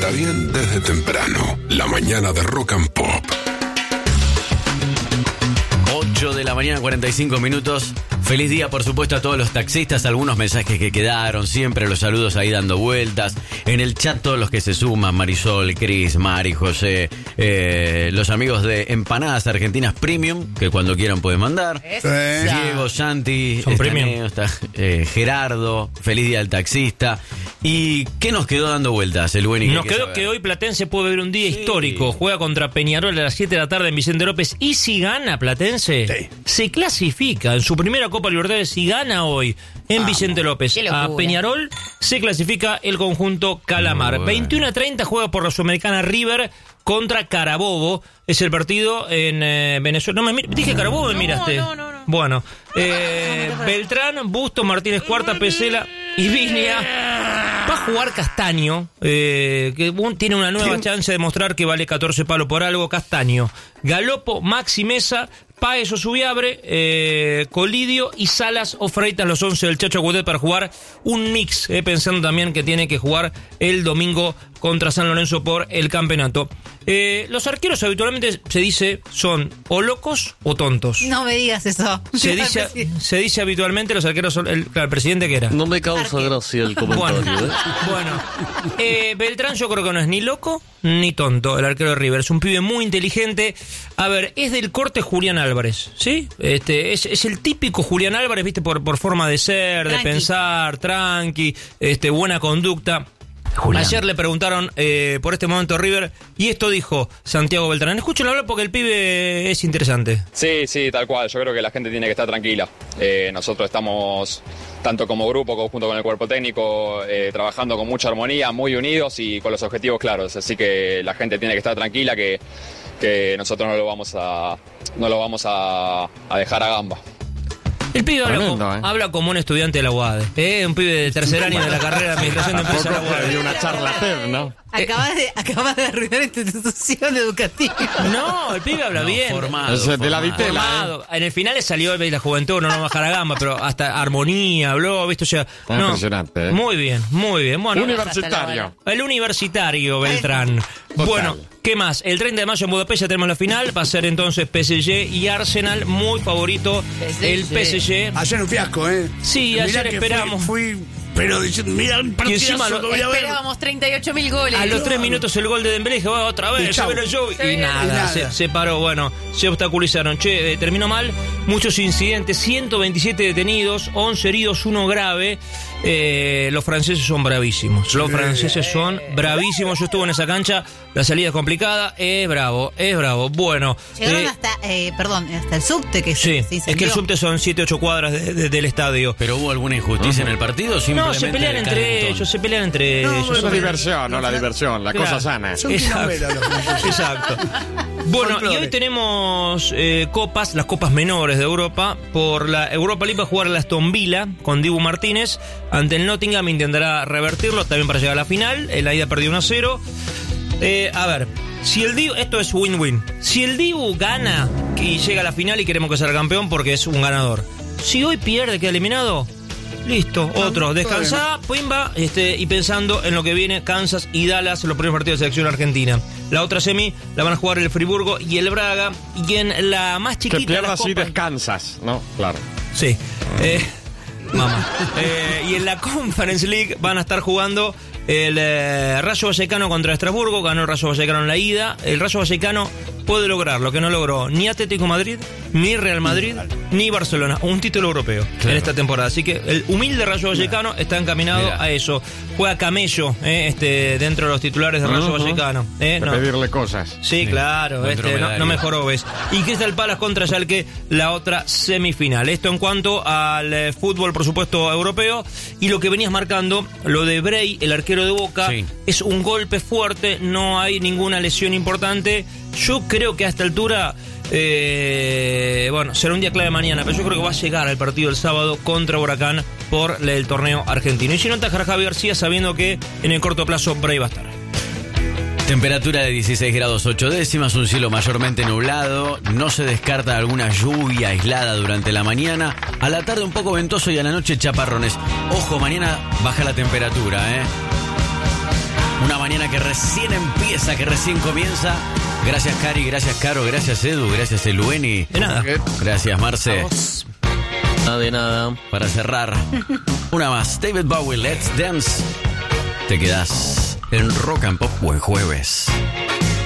está bien desde temprano. La mañana de Rock and Pop. 8 de la mañana, 45 minutos. Feliz día, por supuesto, a todos los taxistas. Algunos mensajes que quedaron, siempre los saludos ahí dando vueltas. En el chat todos los que se suman, Marisol, Cris, Mari, José, los amigos de Empanadas Argentinas Premium, que cuando quieran pueden mandar. Diego, Santi, Premium. Gerardo, feliz día al taxista. ¿Y qué nos quedó dando vueltas, el buen? Nos quedó que hoy Platense puede ver un día histórico. Juega contra Peñarol a las 7 de la tarde en Vicente López. Y si gana Platense, se clasifica en su primera Copa Libertadores. Si gana hoy en Vicente López a Peñarol, se clasifica el conjunto Calamar. 21:30 juega por la Sudamericana River contra Carabobo. Es el partido en Venezuela. No, dije Carabobo, me miraste. No. Bueno, Beltrán, Bustos, Martínez Cuarta, Pesela y Viña. Va a jugar Castaño, que tiene una nueva chance de mostrar que vale 14 palos por algo. Castaño, Galopo, Maxi Mesa, Páez o Subiabre, Colidio y Salas o Freitas, los 11 del Chacho Coudet para jugar un mix, pensando también que tiene que jugar el domingo contra San Lorenzo por el campeonato. Los arqueros habitualmente se dice son o locos o tontos. No me digas eso. Se dice habitualmente los arqueros son el presidente que era. No me causa gracia el comentario. Bueno, Beltrán yo creo que no es ni loco ni tonto, el arquero de River. Es un pibe muy inteligente. A ver, es del corte Julián Álvarez, ¿sí? Es el típico Julián Álvarez, ¿viste? Por forma de ser, de pensar, tranqui, buena conducta. Julián. Ayer le preguntaron por este momento de River y esto dijo Santiago Beltrán. Escúchenlo hablar porque el pibe es interesante. Sí, tal cual. Yo creo que la gente tiene que estar tranquila. Nosotros estamos, tanto como grupo, junto con el cuerpo técnico, trabajando con mucha armonía, muy unidos y con los objetivos claros. Así que la gente tiene que estar tranquila que nosotros no lo vamos a dejar a gamba. El pibe habla como un estudiante de la UADE, un pibe de tercer año de la carrera de Administración de Empresas de la UADE. Y una charla TED, ¿no? Acabas de arruinar esta institución educativa. No, el pibe habla bien. Formado. De la vitela. En el final le salió la juventud, no bajar a gamba, pero hasta armonía habló, ¿viste? O sea, impresionante. Muy bien. Bueno, universitario. El universitario Beltrán. Bueno, ¿qué más? El 30 de mayo en Budapest ya tenemos la final. Va a ser entonces PSG y Arsenal, muy favorito el PSG. Ayer un fiasco, ¿eh? Sí, mirá, ayer esperamos. Pero diciendo, mira, un partidazo que voy a ver. Esperábamos 38.000 goles. A los 3 minutos el gol de Dembélé, dije, otra vez, y nada, se paró, bueno, se obstaculizaron. Terminó mal, muchos incidentes, 127 detenidos, 11 heridos, 1 grave. Los franceses son bravísimos. Yo estuve en esa cancha, la salida es complicada, es bravo. Bueno. Llegaron hasta el subte que se incendió. Es que el subte son 7-8 cuadras del estadio. ¿Pero hubo alguna injusticia en el partido? No, se pelean entre ellos. Es la diversión, la cosa sana. Exacto. Bueno, y hoy tenemos copas, las copas menores de Europa. Por la Europa League va a jugar el Aston Villa con Dibu Martínez ante el Nottingham, intentará revertirlo también para llegar a la final. La ida perdió 1-0. A ver, si el Dibu, esto es win-win. Si el Dibu gana y llega a la final y queremos que sea campeón porque es un ganador. Si hoy pierde, queda eliminado. Listo, otro. Descansá, pimba, y pensando en lo que viene, Kansas y Dallas, los primeros partidos de selección argentina. La otra semi la van a jugar el Friburgo y el Braga. Y en la más chiquita. Que pierdas de las y descansas, ¿no? Claro. Sí. Mamá. Y en la Conference League van a estar jugando el Rayo Vallecano contra Estrasburgo. Ganó el Rayo Vallecano en la ida. El Rayo Vallecano puede lograr lo que no logró ni Atlético Madrid, ni Real Madrid, ni Barcelona, un título europeo en esta temporada. Así que el humilde Rayo Vallecano está encaminado a eso. Juega Camello dentro de los titulares de Rayo Vallecano. Pedirle cosas. Sí, claro, no mejoró, ¿ves? Y Crystal Palace contra Schalke, la otra semifinal. Esto en cuanto al fútbol, por supuesto, europeo. Y lo que venías marcando, lo de Bray, el arquero de Boca, es un golpe fuerte, no hay ninguna lesión importante. Yo creo que a esta altura, será un día clave mañana, pero yo creo que va a llegar al partido del sábado contra Huracán por el torneo argentino. Y si no, atajar a Javi García sabiendo que en el corto plazo Bray va a estar. Temperatura de 16 grados 8 décimas, un cielo mayormente nublado, no se descarta alguna lluvia aislada durante la mañana, a la tarde un poco ventoso y a la noche chaparrones. Ojo, mañana baja la temperatura, Una mañana que recién empieza, que recién comienza. Gracias, Cari, gracias, Caro, gracias, Edu, gracias, Elueni. De nada. Gracias, Marce. De nada. Para cerrar, una más. David Bowie, Let's Dance. Te quedás en Rock and Pop. Buen jueves.